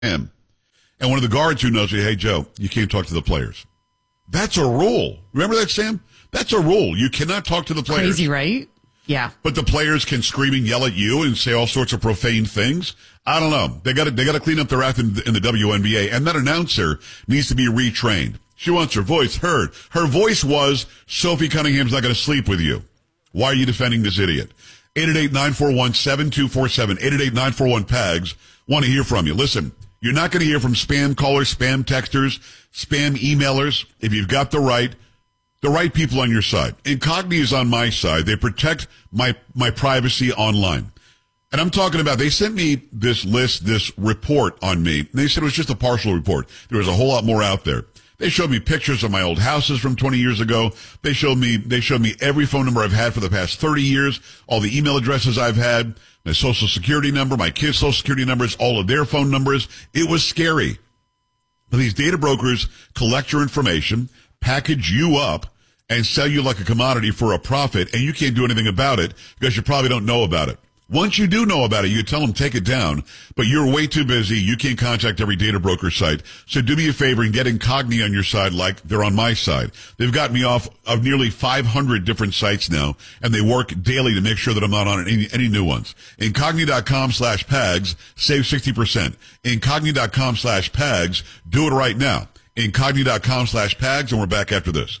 him. And one of the guards who knows you, hey, Joe, you can't talk to the players. That's a rule. Remember that, Sam? That's a rule. You cannot talk to the players. Crazy, right? Yeah. But the players can scream and yell at you and say all sorts of profane things. I don't know. They got to clean up their act in the WNBA, and that announcer needs to be retrained. She wants her voice heard. Her voice was, Sophie Cunningham's not going to sleep with you. Why are you defending this idiot? 888-941-7247, 888-941-PAGS. Want to hear from you. Listen, you're not going to hear from spam callers, spam texters, spam emailers. If you've got the right people on your side. Incogni is on my side. They protect my privacy online. And I'm talking about, they sent me this list, this report on me. They said it was just a partial report. There was a whole lot more out there. They showed me pictures of my old houses from 20 years ago. They showed me every phone number I've had for the past 30 years, all the email addresses I've had, my social security number, my kids' social security numbers, all of their phone numbers. It was scary. But these data brokers collect your information, package you up, and sell you like a commodity for a profit, and you can't do anything about it because you probably don't know about it. Once you do know about it, you tell them take it down, but you're way too busy. You can't contact every data broker site. So do me a favor and get Incogni on your side like they're on my side. They've got me off of nearly 500 different sites now, and they work daily to make sure that I'm not on any new ones. Incogni.com/PAGS, save 60%. Incogni.com/PAGS, do it right now. Incogni.com/PAGS, and we're back after this.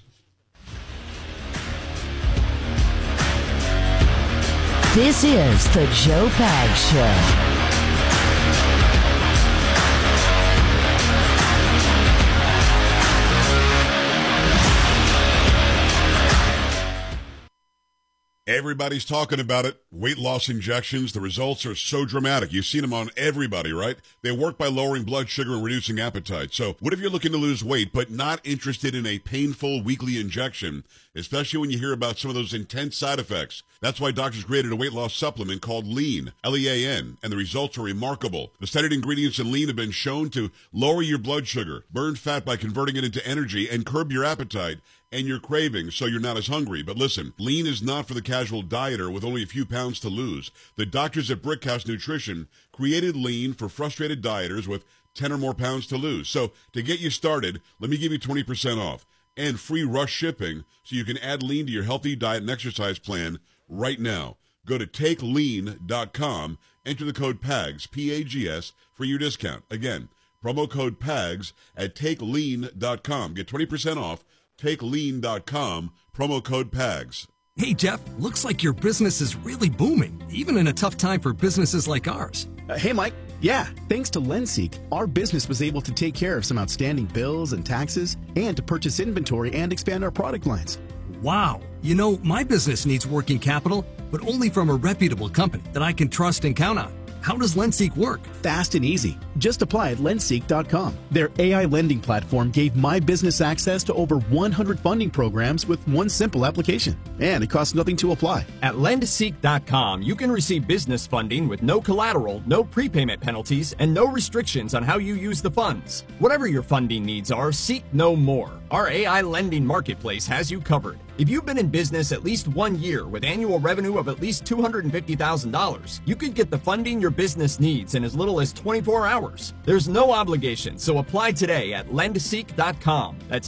This is the Joe Pags Show. Everybody's talking about it. Weight loss injections. The results are so dramatic. You've seen them on everybody, right? They work by lowering blood sugar and reducing appetite. So what if you're looking to lose weight but not interested in a painful weekly injection, especially when you hear about some of those intense side effects? That's why doctors created a weight loss supplement called Lean, L-E-A-N, and the results are remarkable. The studied ingredients in Lean have been shown to lower your blood sugar, burn fat by converting it into energy, and curb your appetite and your cravings so you're not as hungry. But listen, Lean is not for the casual dieter with only a few pounds to lose. The doctors at Brickhouse Nutrition created Lean for frustrated dieters with 10 or more pounds to lose. So to get you started, let me give you 20% off and free rush shipping so you can add Lean to your healthy diet and exercise plan right now. Go to takelean.com, enter the code PAGS, P-A-G-S, for your discount. Again, promo code PAGS at takelean.com. Get 20% off. TakeLean.com, promo code PAGS. Hey, Jeff, looks like your business is really booming, even in a tough time for businesses like ours. Hey, Mike. Yeah, thanks to LendSeek, our business was able to take care of some outstanding bills and taxes and to purchase inventory and expand our product lines. Wow. You know, my business needs working capital, but only from a reputable company that I can trust and count on. How does LendSeek work? Fast and easy. Just apply at lendseek.com. Their AI lending platform gave my business access to over 100 funding programs with one simple application. And it costs nothing to apply. At lendseek.com, you can receive business funding with no collateral, no prepayment penalties, and no restrictions on how you use the funds. Whatever your funding needs are, seek no more. Our AI lending marketplace has you covered. If you've been in business at least 1 year with annual revenue of at least $250,000, you could get the funding your business needs in as little as 24 hours. There's no obligation, so apply today at lendseek.com. That's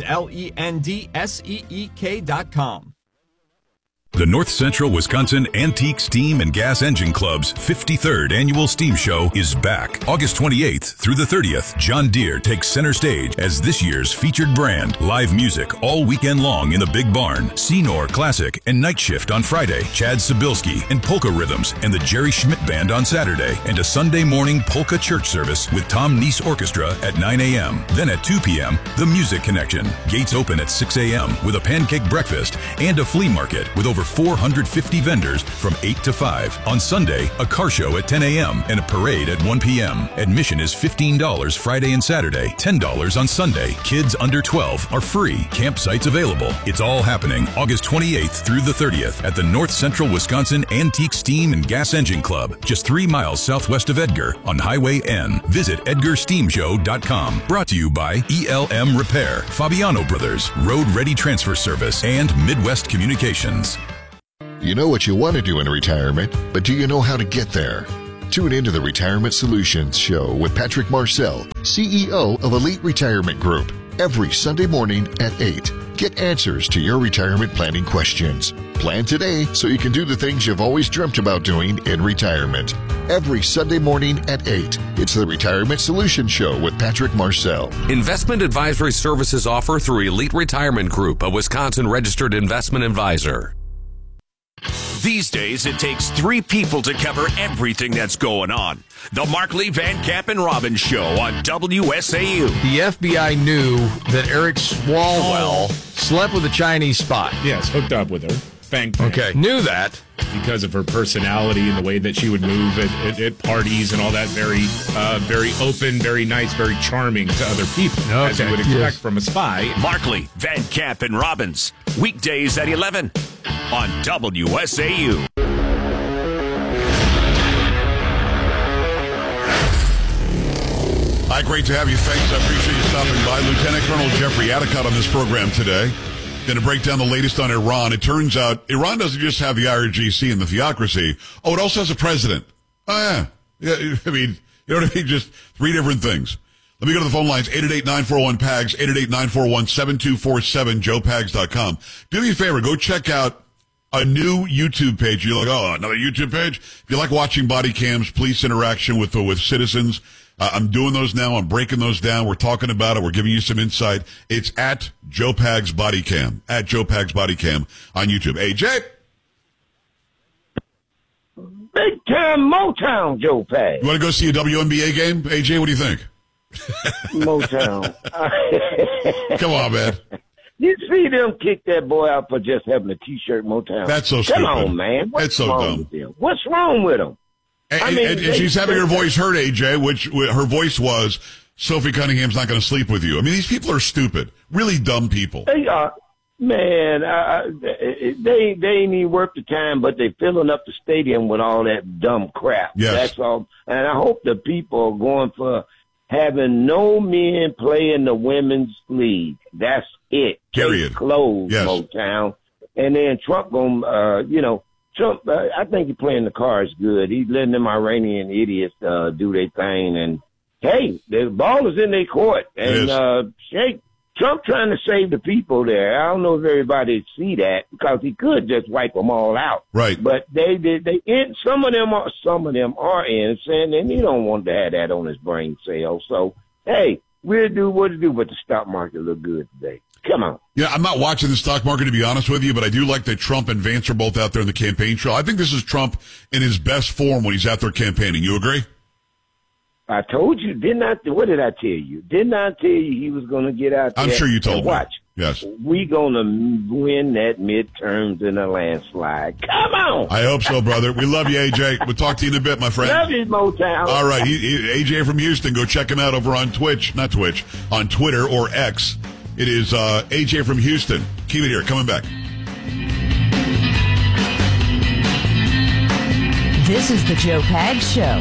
LENDSEEK.com. The North Central Wisconsin Antique Steam and Gas Engine Club's 53rd Annual Steam Show is back. August 28th through the 30th, John Deere takes center stage as this year's featured brand. Live music all weekend long in the Big Barn. Senor Classic and Night Shift on Friday. Chad Sobilski and Polka Rhythms and the Jerry Schmidt Band on Saturday. And a Sunday morning polka church service with Tom Neese Orchestra at 9 a.m. Then at 2 p.m., The Music Connection. Gates open at 6 a.m. with a pancake breakfast and a flea market with over 450 vendors from 8 to 5. On Sunday, a car show at 10 a.m. and a parade at 1 p.m. Admission is $15 Friday and Saturday, $10 on Sunday. Kids under 12 are free. Campsites available. It's all happening August 28th through the 30th at the North Central Wisconsin Antique Steam and Gas Engine Club, just 3 miles southwest of Edgar on Highway N. Visit EdgarSteamShow.com. Brought to you by ELM Repair, Fabiano Brothers, Road Ready Transfer Service, and Midwest Communications. You know what you want to do in retirement, but do you know how to get there? Tune into the Retirement Solutions Show with Patrick Marcel, CEO of Elite Retirement Group, every Sunday morning at 8. Get answers to your retirement planning questions. Plan today so you can do the things you've always dreamt about doing in retirement. Every Sunday morning at 8. It's the Retirement Solutions Show with Patrick Marcel. Investment advisory services offer through Elite Retirement Group, a Wisconsin-registered investment advisor. These days, it takes 3 people to cover everything that's going on. The Markley, Van Camp, and Robbins Show on WSAU. The FBI knew that Eric Swalwell slept with a Chinese spy. Yes, hooked up with her. Bang, bang. Okay, knew that. Because of her personality and the way that she would move at parties and all that, very open, very nice, very charming to other people, as you would expect from a spy. Markley, Van Camp, and Robbins, weekdays at 11 on WSAU. Hi, great to have you. Thanks. I appreciate you stopping by. Lieutenant Colonel Jeffrey Adicott on this program today. Going to break down the latest on Iran. It turns out Iran doesn't just have the IRGC and the theocracy. Oh, it also has a president. Oh, yeah. I mean, you know what I mean? Just 3 different things. Let me go to the phone lines, 888-941-PAGS, 888-941-7247, joepags.com. Do me a favor, go check out a new YouTube page. You're like, oh, another YouTube page? If you like watching body cams, police interaction with citizens, I'm doing those now. I'm breaking those down. We're talking about it. We're giving you some insight. It's at Joe Pags Body Cam, at Joe Pags Body Cam on YouTube. AJ? Big time Motown, Joe Pags. You want to go see a WNBA game? AJ, what do you think? Motown. Come on, man. You see them kick that boy out for just having a T-shirt Motown. That's so stupid. Come on, man. That's so dumb. What's wrong with him? And she's having her voice heard, AJ, which her voice was, Sophie Cunningham's not going to sleep with you. I mean, these people are stupid. Really dumb people. They are. Man, they ain't even worth the time, but they filling up the stadium with all that dumb crap. Yes. That's all. And I hope the people are going for having no men play in the women's league. That's it. Period. Close, yes. Motown. And then Trump Trump, I think he's playing the cards good. He's letting them Iranian idiots do their thing. And, hey, the ball is in their court. And, Trump trying to save the people there. I don't know if everybody see that because he could just wipe them all out. Right. But some of them are innocent, and he don't want to have that on his brain cell. So, hey, we'll do what to do, but the stock market look good today. Come on. Yeah, I'm not watching the stock market, to be honest with you, but I do like that Trump and Vance are both out there in the campaign trail. I think this is Trump in his best form when he's out there campaigning. You agree? I told you, what did I tell you? Didn't I tell you he was going to get out there? I'm sure you told me. Watch. Yes. We going to win that midterms in a landslide. Come on. I hope so, brother. We love you, AJ. We'll talk to you in a bit, my friend. Love you, Motown. All right. AJ from Houston. Go check him out over on on Twitter or X. It is AJ from Houston. Keep it here. Coming back. This is the Joe Pags Show.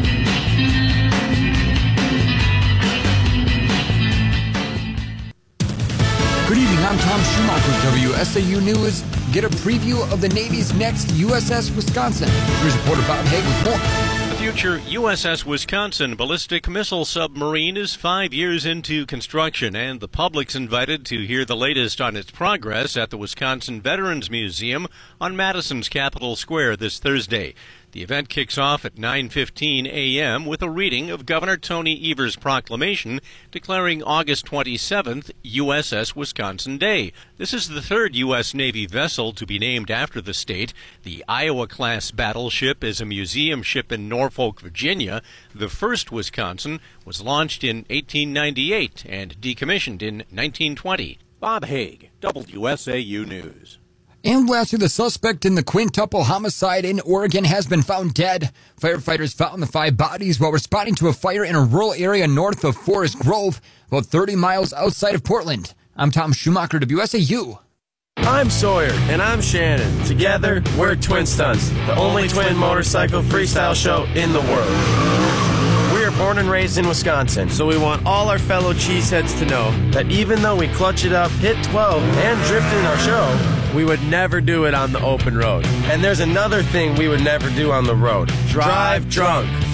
Good evening, I'm Tom Schumacher, WSAU News. Get a preview of the Navy's next USS Wisconsin. Here's reporter Bob Haig with more. The future USS Wisconsin ballistic missile submarine is 5 years into construction, and the public's invited to hear the latest on its progress at the Wisconsin Veterans Museum on Madison's Capitol Square this Thursday. The event kicks off at 9:15 a.m. with a reading of Governor Tony Evers' proclamation declaring August 27th USS Wisconsin Day. This is the third U.S. Navy vessel to be named after the state. The Iowa-class battleship is a museum ship in Norfolk, Virginia. The first Wisconsin was launched in 1898 and decommissioned in 1920. Bob Haig, WSAU News. And lastly, the suspect in the quintuple homicide in Oregon has been found dead. Firefighters found the 5 bodies while responding to a fire in a rural area north of Forest Grove, about 30 miles outside of Portland. I'm Tom Schumacher, WSAU. I'm Sawyer, and I'm Shannon. Together, we're Twin Stunts, the only twin motorcycle freestyle show in the world. We are born and raised in Wisconsin, so we want all our fellow cheeseheads to know that even though we clutch it up, hit 12, and drift in our show, we would never do it on the open road. And there's another thing we would never do on the road. Drive drunk.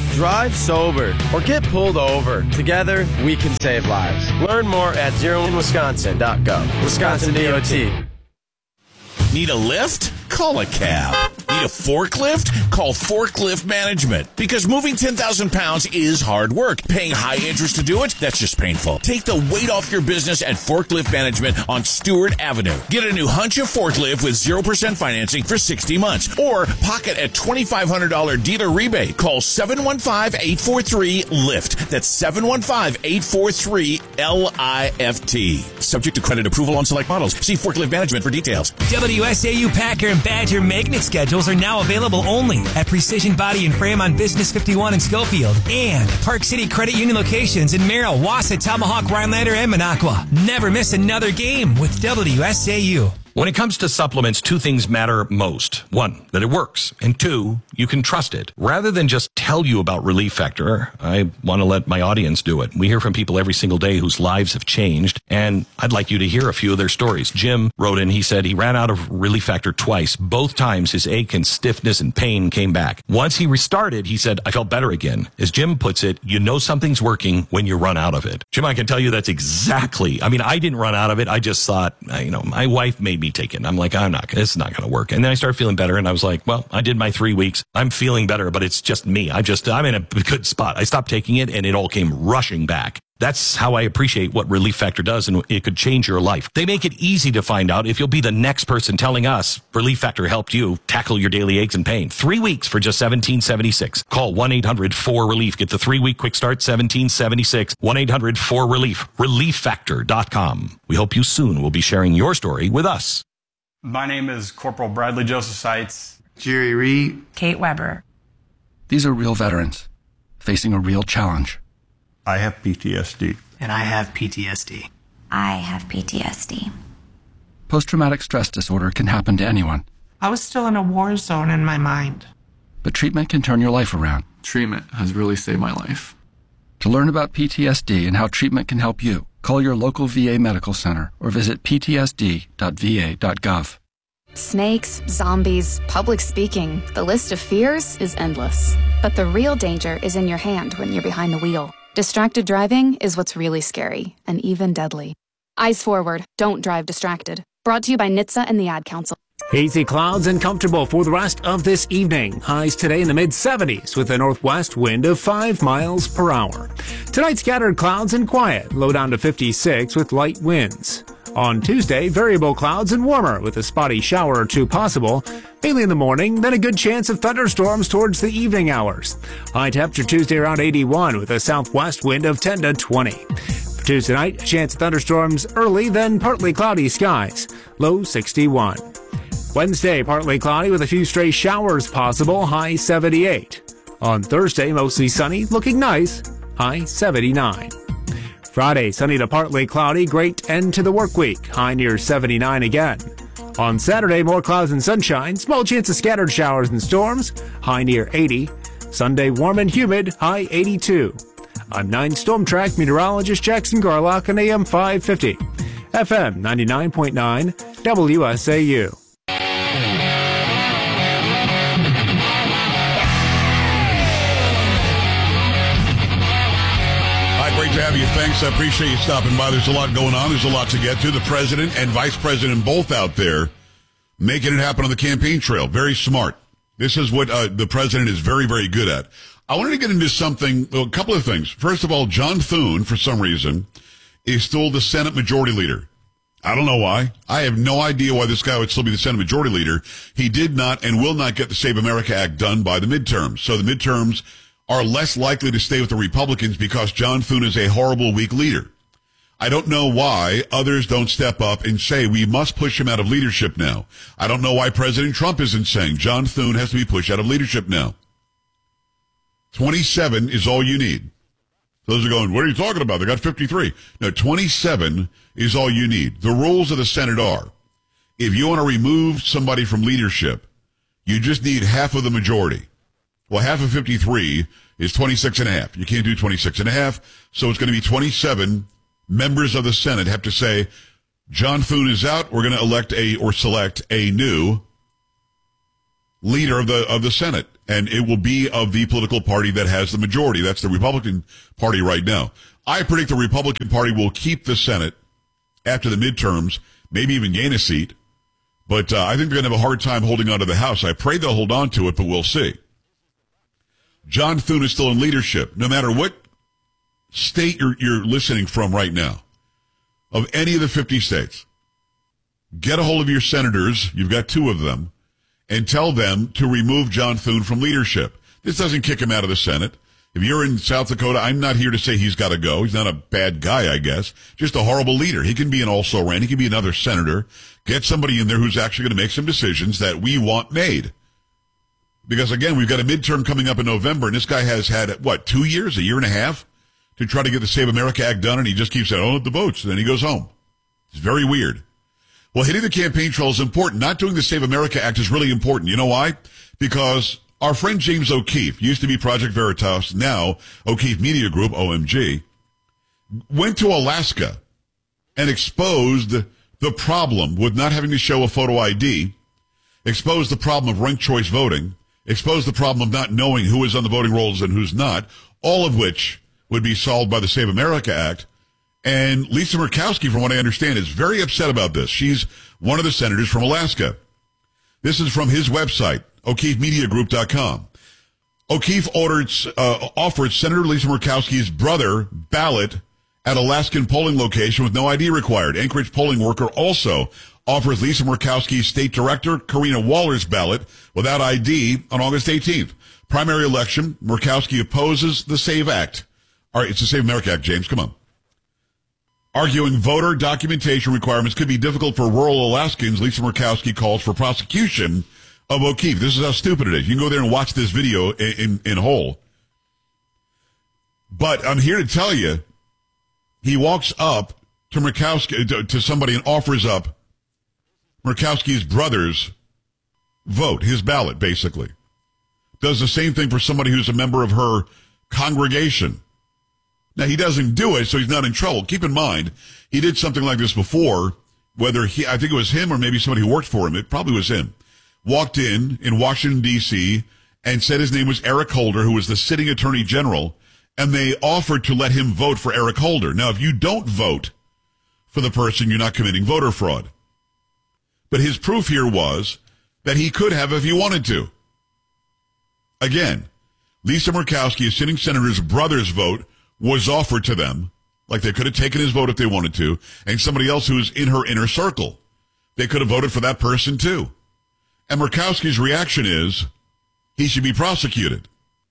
drive sober, or get pulled over. Together, we can save lives. Learn more at zeroinwisconsin.gov. Wisconsin DOT. Need a lift? Call a cab. Need a forklift? Call Forklift Management. Because moving 10,000 pounds is hard work. Paying high interest to do it? That's just painful. Take the weight off your business at Forklift Management on Stewart Avenue. Get a new Huncha forklift with 0% financing for 60 months. Or pocket a $2,500 dealer rebate. Call 715-843-LIFT. That's 715-843-LIFT. Subject to credit approval on select models. See Forklift Management for details. WSAU Packer and Badger magnet schedules are now available only at Precision Body and Frame on Business 51 in Schofield and Park City Credit Union locations in Merrill, Wausau, Tomahawk, Rhinelander, and Minocqua. Never miss another game with WSAU. When it comes to supplements, two things matter most. One, that it works. And two, you can trust it. Rather than just tell you about Relief Factor, I want to let my audience do it. We hear from people every single day whose lives have changed, and I'd like you to hear a few of their stories. Jim wrote in, he said he ran out of Relief Factor twice. Both times his ache and stiffness and pain came back. Once he restarted, he said, I felt better again. As Jim puts it, you know something's working when you run out of it. Jim, I can tell you that's exactly, I didn't run out of it. I just thought, my wife made me take it. I'm like, it's not going to work. And then I started feeling better, and I was like, well, I did my 3 weeks. I'm feeling better, but it's just me. I'm in a good spot. I stopped taking it, and it all came rushing back. That's how I appreciate what Relief Factor does, and it could change your life. They make it easy to find out if you'll be the next person telling us Relief Factor helped you tackle your daily aches and pain. 3 weeks for just $17.76. Call 1-800-4RELIEF. Get the 3-week quick start, $17.76. 1-800-4RELIEF. ReliefFactor.com. We hope you soon will be sharing your story with us. My name is Corporal Bradley Joseph Seitz. Jerry Reed. Kate Weber. These are real veterans facing a real challenge. I have PTSD. And I have PTSD. I have PTSD. Post-traumatic stress disorder can happen to anyone. I was still in a war zone in my mind. But treatment can turn your life around. Treatment has really saved my life. To learn about PTSD and how treatment can help you, call your local VA medical center or visit ptsd.va.gov. Snakes, zombies, public speaking, the list of fears is endless. But the real danger is in your hand when you're behind the wheel. Distracted driving is what's really scary and even deadly. Eyes forward, don't drive distracted. Brought to you by NHTSA and the Ad Council. Hazy clouds and comfortable for the rest of this evening. Highs today in the mid-70s with a northwest wind of 5 miles per hour. Tonight, scattered clouds and quiet, low down to 56 with light winds. On Tuesday, variable clouds and warmer with a spotty shower or two possible, mainly in the morning, then a good chance of thunderstorms towards the evening hours. High temperature Tuesday around 81 with a southwest wind of 10 to 20. For Tuesday night, chance of thunderstorms early, then partly cloudy skies, low 61. Wednesday, partly cloudy with a few stray showers possible, high 78. On Thursday, mostly sunny, looking nice, high 79. Friday, sunny to partly cloudy, great end to the work week, high near 79 again. On Saturday, more clouds and sunshine, small chance of scattered showers and storms, high near 80. Sunday, warm and humid, high 82. I'm 9 Storm Track meteorologist Jackson Garlock on AM 550. FM 99.9, WSAU. Great to have you. Thanks. I appreciate you stopping by. There's a lot going on. There's a lot to get to. The president and vice president both out there making it happen on the campaign trail. Very smart. This is what the president is very, very good at. I wanted to get into something, a couple of things. First of all, John Thune, for some reason, is still the Senate Majority Leader. I don't know why. I have no idea why this guy would still be the Senate Majority Leader. He did not and will not get the Save America Act done by the midterms. So the midterms are less likely to stay with the Republicans because John Thune is a horrible, weak leader. I don't know why others don't step up and say we must push him out of leadership now. I don't know why President Trump isn't saying John Thune has to be pushed out of leadership now. 27 is all you need. Those are going, what are you talking about? They got 53. No, 27 is all you need. The rules of the Senate are, if you want to remove somebody from leadership, you just need half of the majority. Well, half of 53 is 26 and a half. You can't do 26 and a half, so it's going to be 27 members of the Senate have to say, John Thune is out. We're going to select a new leader of the Senate, and it will be of the political party that has the majority. That's the Republican Party right now. I predict the Republican Party will keep the Senate after the midterms, maybe even gain a seat. But I think they're going to have a hard time holding on to the House. I pray they'll hold on to it, but we'll see. John Thune is still in leadership. No matter what state you're listening from right now, of any of the 50 states, get a hold of your senators, you've got 2 of them, and tell them to remove John Thune from leadership. This doesn't kick him out of the Senate. If you're in South Dakota, I'm not here to say he's got to go. He's not a bad guy, I guess. Just a horrible leader. He can be an also-ran. He can be another senator. Get somebody in there who's actually going to make some decisions that we want made. Because, again, we've got a midterm coming up in November, and this guy has had, 2 years, a year and a half, to try to get the Save America Act done, and he just keeps saying, oh, the votes, and then he goes home. It's very weird. Well, hitting the campaign trail is important. Not doing the Save America Act is really important. You know why? Because our friend James O'Keefe, used to be Project Veritas, now O'Keefe Media Group, OMG, went to Alaska and exposed the problem with not having to show a photo ID, exposed the problem of ranked choice voting, exposed the problem of not knowing who is on the voting rolls and who's not, all of which would be solved by the Save America Act. And Lisa Murkowski, from what I understand, is very upset about this. She's one of the senators from Alaska. This is from his website, O'KeefeMediaGroup.com. O'Keefe offered Senator Lisa Murkowski's brother ballot at Alaskan polling location with no ID required. Anchorage polling worker also offers Lisa Murkowski's state director, Karina Waller's ballot without ID on August 18th. Primary election, Murkowski opposes the SAVE Act. All right, it's the Save America Act, James. Come on. Arguing voter documentation requirements could be difficult for rural Alaskans, Lisa Murkowski calls for prosecution of O'Keefe. This is how stupid it is. You can go there and watch this video in whole. But I'm here to tell you, he walks up to Murkowski, to somebody, and offers up Murkowski's brother's vote, his ballot, basically. Does the same thing for somebody who's a member of her congregation. Now, he doesn't do it, so he's not in trouble. Keep in mind, he did something like this before, I think it was him or maybe somebody who worked for him. It probably was him. Walked in Washington, D.C., and said his name was Eric Holder, who was the sitting attorney general, and they offered to let him vote for Eric Holder. Now, if you don't vote for the person, you're not committing voter fraud. But his proof here was that he could have if he wanted to. Again, Lisa Murkowski, a sitting senator's brother's vote, was offered to them, like they could have taken his vote if they wanted to, and somebody else who's in her inner circle. They could have voted for that person too. And Murkowski's reaction is, he should be prosecuted.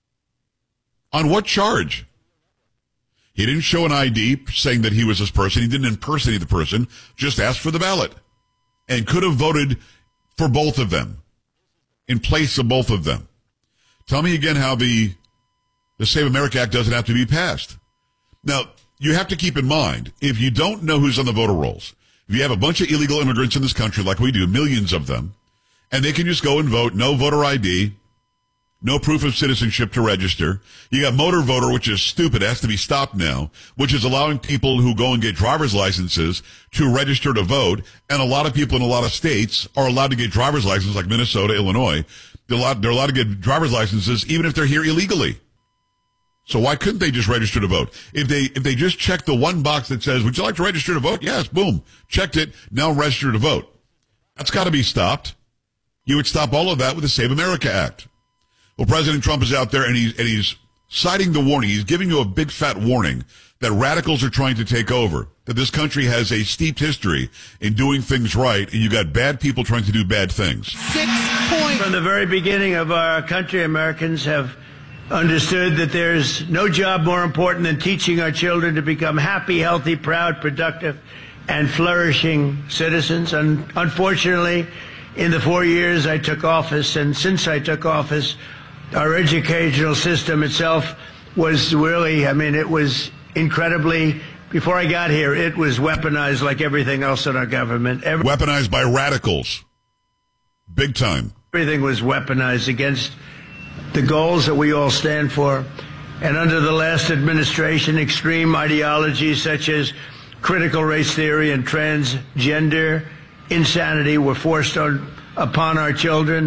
On what charge? He didn't show an ID saying that he was this person. He didn't impersonate the person, just asked for the ballot. And could have voted for both of them, in place of both of them. Tell me again how the Save America Act doesn't have to be passed. Now, you have to keep in mind, if you don't know who's on the voter rolls, if you have a bunch of illegal immigrants in this country, like we do, millions of them, and they can just go and vote, no voter ID, no proof of citizenship to register. You got motor voter, which is stupid, has to be stopped now, which is allowing people who go and get driver's licenses to register to vote, and a lot of people in a lot of states are allowed to get driver's licenses, like Minnesota, Illinois. They're allowed to get driver's licenses even if they're here illegally. So why couldn't they just register to vote? If they just check the one box that says, would you like to register to vote? Yes, boom. Checked it. Now register to vote. That's got to be stopped. You would stop all of that with the Save America Act. Well, President Trump is out there and he's citing the warning. He's giving you a big fat warning that radicals are trying to take over, that this country has a steeped history in doing things right, and you got bad people trying to do bad things. 6 points. From the very beginning of our country, Americans have understood that there's no job more important than teaching our children to become happy, healthy, proud, productive, and flourishing citizens. And unfortunately, in the 4 years I took office, and since I took office, our educational system itself was really, it was incredibly, before I got here, it was weaponized like everything else in our government. Weaponized by radicals. Big time. Everything was weaponized against the goals that we all stand for. And under the last administration, extreme ideologies such as critical race theory and transgender insanity were forced upon our children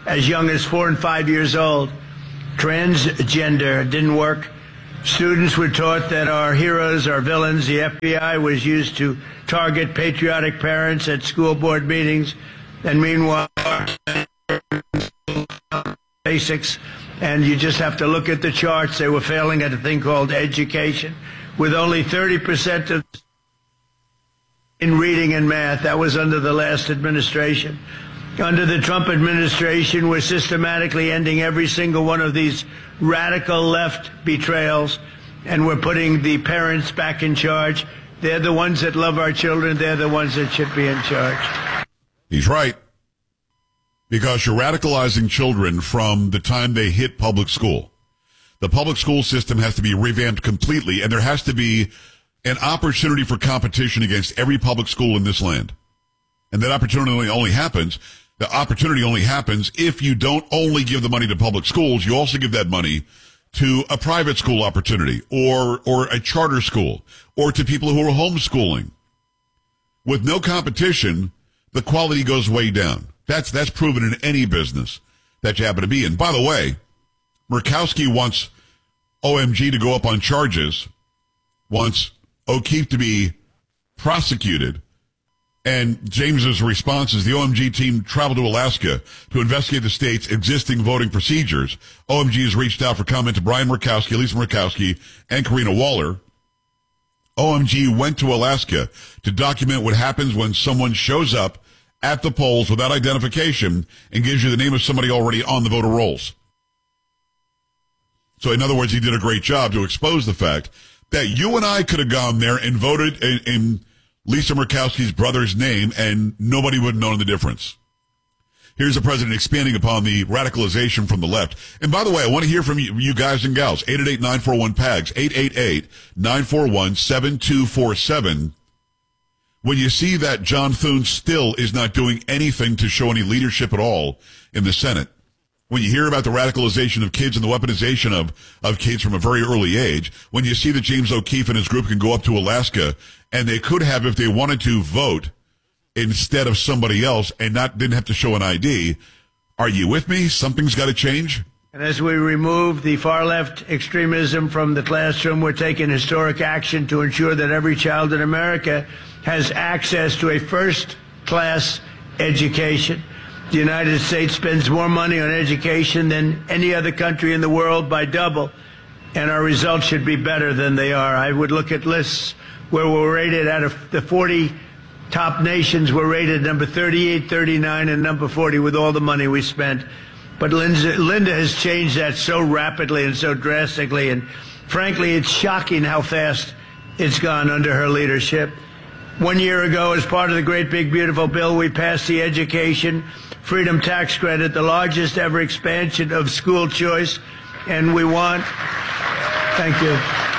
as young as 4 and 5 years old. Transgender didn't work. Students were taught that our heroes are villains. The FBI was used to target patriotic parents at school board meetings. And meanwhile, basics, and you just have to look at the charts. They were failing at a thing called education, with only 30% of in reading and math. That was under the last administration. Under the Trump administration, we're systematically ending every single one of these radical left betrayals, and we're putting the parents back in charge. They're the ones that love our children. They're the ones that should be in charge. He's right. Because you're radicalizing children from the time they hit public school. The public school system has to be revamped completely, and there has to be an opportunity for competition against every public school in this land. And that opportunity only happens if you don't only give the money to public schools, you also give that money to a private school opportunity or a charter school or to people who are homeschooling. With no competition, the quality goes way down. That's proven in any business that you happen to be in. By the way, Murkowski wants OMG to go up on charges, wants O'Keefe to be prosecuted, and James's response is the OMG team traveled to Alaska to investigate the state's existing voting procedures. OMG has reached out for comment to Brian Murkowski, Lisa Murkowski, and Karina Waller. OMG went to Alaska to document what happens when someone shows up at the polls without identification and gives you the name of somebody already on the voter rolls. So in other words, he did a great job to expose the fact that you and I could have gone there and voted in Lisa Murkowski's brother's name and nobody would have known the difference. Here's the president expanding upon the radicalization from the left. And by the way, I want to hear from you guys and gals. 888-941-PAGS, 888-941-7247. When you see that John Thune still is not doing anything to show any leadership at all in the Senate, when you hear about the radicalization of kids and the weaponization of kids from a very early age, when you see that James O'Keefe and his group can go up to Alaska and they could have, if they wanted to, vote instead of somebody else and didn't have to show an ID, are you with me? Something's got to change. And as we remove the far-left extremism from the classroom, we're taking historic action to ensure that every child in America has access to a first-class education. The United States spends more money on education than any other country in the world by double, and our results should be better than they are. I would look at lists where we're rated out of the 40 top nations, we're rated number 38, 39, and number 40 with all the money we spent. But Linda has changed that so rapidly and so drastically, and frankly, it's shocking how fast it's gone under her leadership. 1 year ago, as part of the great big beautiful bill, we passed the Education Freedom Tax Credit, the largest ever expansion of school choice, and we want, thank you,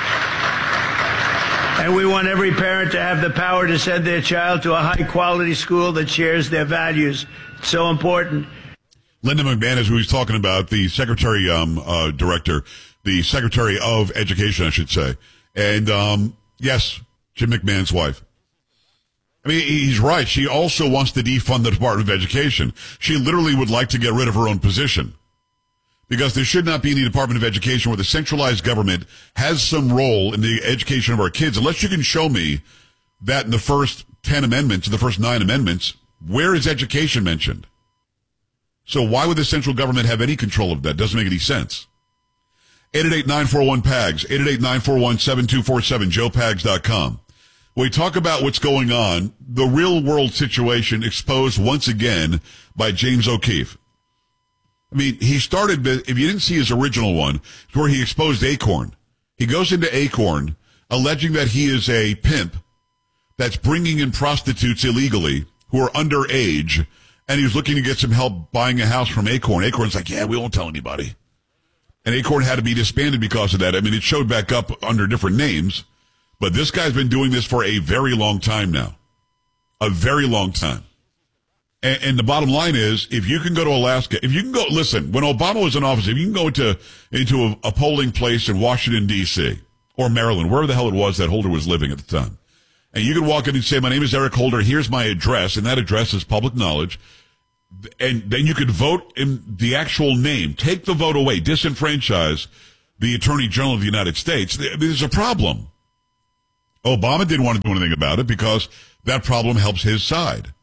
and we want every parent to have the power to send their child to a high-quality school that shares their values. It's so important. Linda McMahon, who was talking about, the Secretary the Secretary of Education, I should say. And, yes, Jim McMahon's wife. I mean, he's right. She also wants to defund the Department of Education. She literally would like to get rid of her own position. Because there should not be any Department of Education where the centralized government has some role in the education of our kids. Unless you can show me that in the first 10 amendments, in the first 9 amendments, where is education mentioned? So why would the central government have any control of that? Doesn't make any sense. 888-941-PAGS, 888-941-7247, joepags.com. We talk about what's going on, the real world situation exposed once again by James O'Keefe. I mean, he started, if you didn't see his original one, where he exposed Acorn. He goes into Acorn alleging that he is a pimp that's bringing in prostitutes illegally who are underage, and he was looking to get some help buying a house from Acorn. Acorn's like, yeah, we won't tell anybody. And Acorn had to be disbanded because of that. I mean, it showed back up under different names. But this guy's been doing this for a very long time now. A very long time. And the bottom line is, if you can go to Alaska, if you can go, listen, when Obama was in office, if you can go into a polling place in Washington, D.C., or Maryland, wherever the hell it was that Holder was living at the time, and you can walk in and say, my name is Eric Holder, here's my address, and that address is public knowledge. and then you could vote in the actual name. Take the vote away. Disenfranchise the Attorney General of the United States. There's a problem. Obama didn't want to do anything about it because that problem helps his side.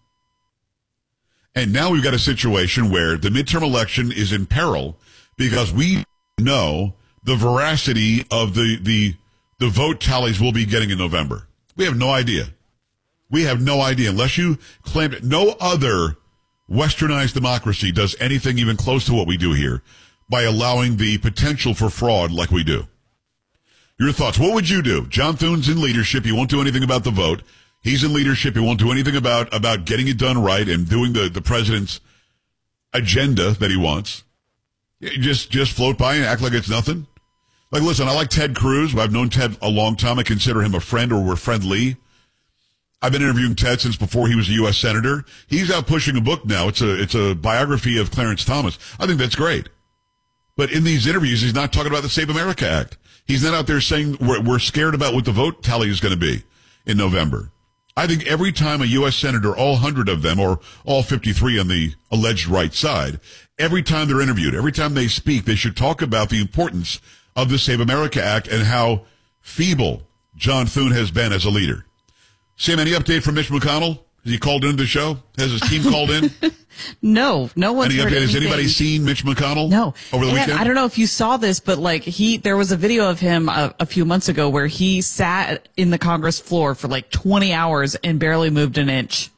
And now we've got a situation where the midterm election is in peril because we know the veracity of the vote tallies we'll be getting in November. We have no idea. We have no idea unless you claim it. No other westernized democracy does anything even close to what we do here by allowing the potential for fraud like we do. Your thoughts. What would you do? John Thune's in leadership. He won't do anything about the vote. He's in leadership. He won't do anything about getting it done right and doing the president's agenda that he wants. Just float by and act like it's nothing. Like, listen, I like Ted Cruz. I've known Ted a long time. I consider him a friend, or we're friendly. I've been interviewing Ted since before he was a U.S. Senator. He's out pushing a book now. It's a biography of Clarence Thomas. I think that's great. But in these interviews, he's not talking about the Save America Act. He's not out there saying we're scared about what the vote tally is going to be in November. I think every time a U.S. Senator, all 100 of them, or all 53 on the alleged right side, every time they're interviewed, every time they speak, they should talk about the importance of the Save America Act and how feeble John Thune has been as a leader. Sam, any update from Mitch McConnell? Has he called into the show? Has his team called in? No one's heard anything. Has anybody seen Mitch McConnell? No. Over the weekend? I don't know if you saw this, but there was a video of him a few months ago where he sat in the Congress floor for 20 hours and barely moved an inch.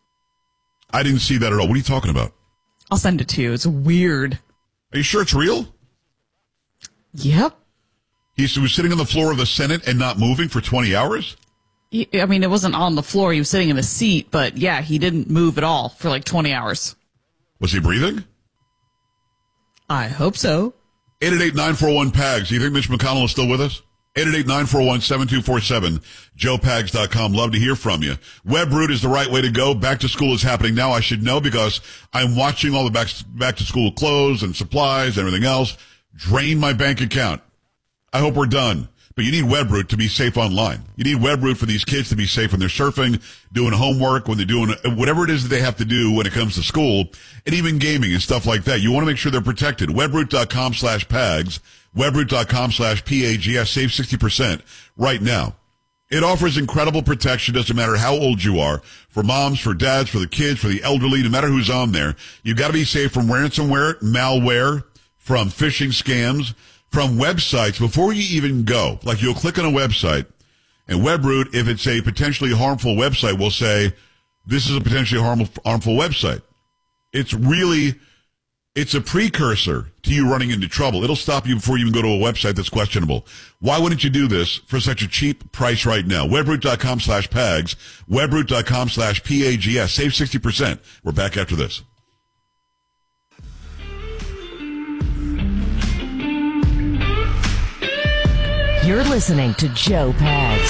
I didn't see that at all. What are you talking about? I'll send it to you. It's weird. Are you sure it's real? Yep. He was sitting on the floor of the Senate and not moving for 20 hours? I mean, it wasn't on the floor. He was sitting in a seat, but yeah, he didn't move at all for 20 hours. Was he breathing? I hope so. 888-941-PAGS. Do you think Mitch McConnell is still with us? 888-941-7247. JoePags.com. Love to hear from you. WebRoot is the right way to go. Back to school is happening now. I should know because I'm watching all the back to school clothes and supplies and everything else drain my bank account. I hope we're done. But you need WebRoot to be safe online. You need WebRoot for these kids to be safe when they're surfing, doing homework, when they're doing whatever it is that they have to do when it comes to school, and even gaming and stuff like that. You want to make sure they're protected. WebRoot.com/PAGS, WebRoot.com/PAGS. Save 60% right now. It offers incredible protection. Doesn't matter how old you are. For moms, for dads, for the kids, for the elderly, no matter who's on there. You've got to be safe from ransomware, malware, from phishing scams, from websites before you even go. Like, you'll click on a website, and WebRoot, if it's a potentially harmful website, will say, this is a potentially harmful website. It's a precursor to you running into trouble. It'll stop you before you even go to a website that's questionable. Why wouldn't you do this for such a cheap price right now? WebRoot.com/PAGS, WebRoot.com/PAGS. Save 60%. We're back after this. You're listening to Joe Pags.